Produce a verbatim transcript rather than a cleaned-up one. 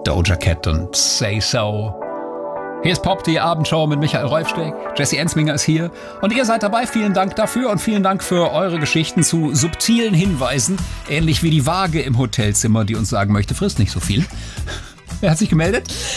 Doja Cat und Say So. Hier ist Pop, die Abendshow mit Michael Rolfsteck. Jesse Ensminger ist hier. Und ihr seid dabei. Vielen Dank dafür und vielen Dank für eure Geschichten zu subtilen Hinweisen. Ähnlich wie die Waage im Hotelzimmer, die uns sagen möchte, frisst nicht so viel. Wer hat sich gemeldet?